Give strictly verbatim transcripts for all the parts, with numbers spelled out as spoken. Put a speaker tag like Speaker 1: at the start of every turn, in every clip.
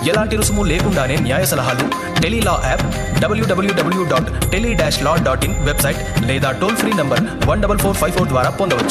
Speaker 1: ఎలాంటి రుసుము లేకుండానే న్యాయ సలహాలు Tele-Law app, WWW dot tele dash law dot in website లేదా toll free number one double four five four ద్వారా పొందవచ్చు.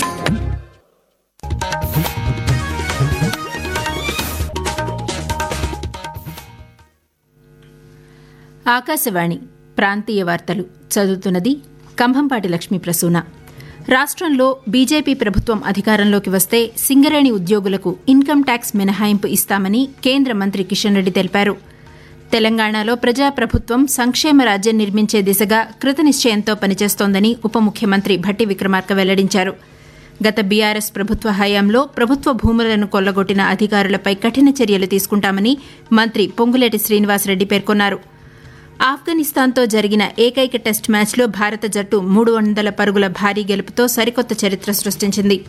Speaker 2: ఆకాశవాణి ప్రాంతీయ వార్తలు చదువుతున్నది కంభంపాటి లక్ష్మీ ప్రసూన. రాష్ట్రంలో బీజేపీ ప్రభుత్వం అధికారంలోకి వస్తే సింగరేణి ఉద్యోగులకు ఇన్కమ్ ట్యాక్స్ మినహాయింపు ఇస్తామని కేంద్ర మంత్రి కిషన్ రెడ్డి తెలిపారు. తెలంగాణలో ప్రజాప్రభుత్వం సంక్షేమ రాజ్యం నిర్మించే దిశగా కృతనిశ్చయంతో పనిచేస్తోందని ఉప ముఖ్యమంత్రి భట్టి విక్రమార్క వెల్లడించారు. గత బీఆర్ఎస్ ప్రభుత్వ హయాంలో ప్రభుత్వ భూములను కొల్లగొట్టిన అధికారులపై కఠిన చర్యలు తీసుకుంటామని మంత్రి పొంగులేటి శ్రీనివాసరెడ్డి పేర్కొన్నారు. ఆఫ్ఘనిస్తాన్తో జరిగిన ఏకైక టెస్ట్ మ్యాచ్లో భారత జట్టు మూడు వందల పరుగుల భారీ గెలుపుతో సరికొత్త చరిత్ర సృష్టించింది.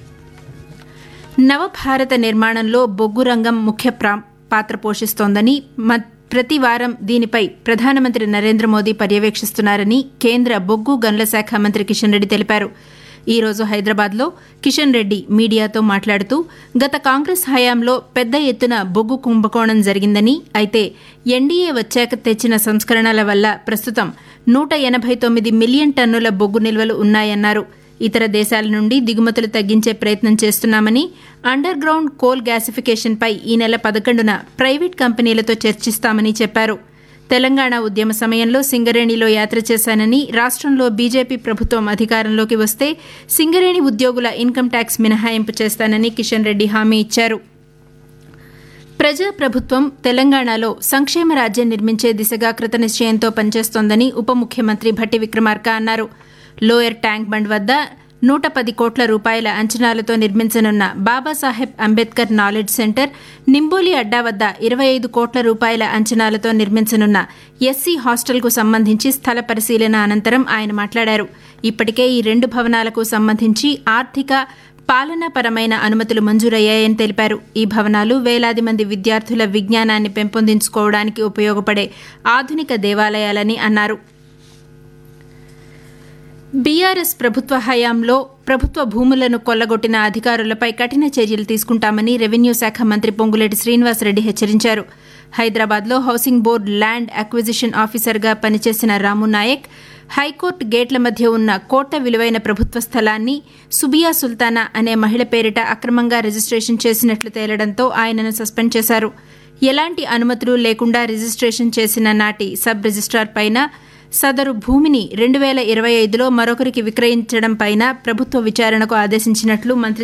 Speaker 2: నవభారత నిర్మాణంలో బొగ్గు రంగం ముఖ్య పాత్ర పోషిస్తోందని, ప్రతి వారం దీనిపై ప్రధానమంత్రి నరేంద్ర మోదీ పర్యవేక్షిస్తున్నారని కేంద్ర బొగ్గు గనుల శాఖ మంత్రి కిషన్ రెడ్డి తెలిపారు. ఈ రోజు హైదరాబాద్లో కిషన్ రెడ్డి మీడియాతో మాట్లాడుతూ గత కాంగ్రెస్ హయాంలో పెద్ద ఎత్తున బొగ్గు కుంభకోణం జరిగిందని, అయితే ఎన్డీఏ వచ్చాక తెచ్చిన సంస్కరణల వల్ల ప్రస్తుతం నూట ఎనభై తొమ్మిది మిలియన్ టన్నుల బొగ్గు నిల్వలు ఉన్నాయన్నారు. ఇతర దేశాల నుండి దిగుమతులు తగ్గించే ప్రయత్నం చేస్తున్నామని, అండర్ గ్రౌండ్ కోల్ గ్యాసిఫికేషన్పై ఈ నెల పదకొండున ప్రైవేట్ కంపెనీలతో చర్చిస్తామని చెప్పారు. తెలంగాణ ఉద్యమ సమయంలో సింగరేణిలో యాత్ర చేశానని, రాష్ట్రంలో బీజేపీ ప్రభుత్వం అధికారంలోకి వస్తే సింగరేణి ఉద్యోగుల ఇన్కమ్ ట్యాక్స్ మినహాయింపు చేస్తానని కిషన్ రెడ్డి హామీ ఇచ్చారు. ప్రజాప్రభుత్వం తెలంగాణలో సంక్షేమ రాజ్యం నిర్మించే దిశగా కృతనిశ్చయంతో పనిచేస్తోందని ఉప ముఖ్యమంత్రి భట్టి విక్రమార్క అన్నారు. లోయర్ ట్యాంక్ బండ్ వద్ద నూట పది కోట్ల రూపాయల అంచనాలతో నిర్మించనున్న బాబాసాహెబ్ అంబేద్కర్ నాలెడ్జ్ సెంటర్, నింబోలి అడ్డా వద్ద ఇరవై ఐదు కోట్ల రూపాయల అంచనాలతో నిర్మించనున్న ఎస్సీ హాస్టల్కు సంబంధించి స్థల పరిశీలన అనంతరం ఆయన మాట్లాడారు. ఇప్పటికే ఈ రెండు భవనాలకు సంబంధించి ఆర్థిక, పాలనాపరమైన అనుమతులు మంజూరయ్యాయని తెలిపారు. ఈ భవనాలు వేలాది మంది విద్యార్థుల విజ్ఞానాన్ని పెంపొందించుకోవడానికి ఉపయోగపడే ఆధునిక దేవాలయాలని అన్నారు. బీఆర్ఎస్ ప్రభుత్వ హయాంలో ప్రభుత్వ భూములను కొల్లగొట్టిన అధికారులపై కఠిన చర్యలు తీసుకుంటామని రెవెన్యూ శాఖ మంత్రి పొంగులేటి శ్రీనివాసరెడ్డి హెచ్చరించారు. హైదరాబాద్లో హౌసింగ్ బోర్డు ల్యాండ్ అక్విజిషన్ ఆఫీసర్గా పనిచేసిన రాము నాయక్ హైకోర్టు గేట్ల మధ్య ఉన్న కోట్ల విలువైన ప్రభుత్వ స్థలాన్ని సుబియా సుల్తానా అనే మహిళ పేరిట అక్రమంగా రిజిస్ట్రేషన్ చేసినట్లు తేలడంతో ఆయనను సస్పెండ్ చేశారు. ఎలాంటి అనుమతులు లేకుండా రిజిస్ట్రేషన్ చేసిన నాటి సబ్ రిజిస్ట్రార్ పైన సదరు భూమిని రెండు వేల ఇరవై ఐదులో మరొకరికి విక్రయించడంపైన ప్రభుత్వ విచారణకు ఆదేశించినట్లు మంత్రి